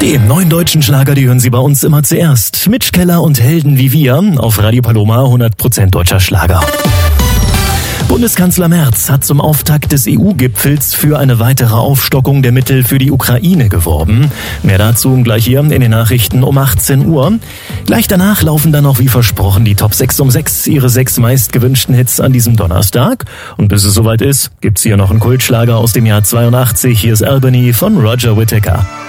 Die neuen deutschen Schlager, die hören Sie bei uns immer zuerst. Mitch Keller und Helden wie wir auf Radio Paloma, 100% deutscher Schlager. Bundeskanzler Merz hat zum Auftakt des EU-Gipfels für eine weitere Aufstockung der Mittel für die Ukraine geworben. Mehr dazu gleich hier in den Nachrichten um 18 Uhr. Gleich danach laufen dann auch wie versprochen die Top 6 um 6, ihre 6 meistgewünschten Hits an diesem Donnerstag. Und bis es soweit ist, gibt's hier noch einen Kultschlager aus dem Jahr 82. Hier ist Albany von Roger Whittaker.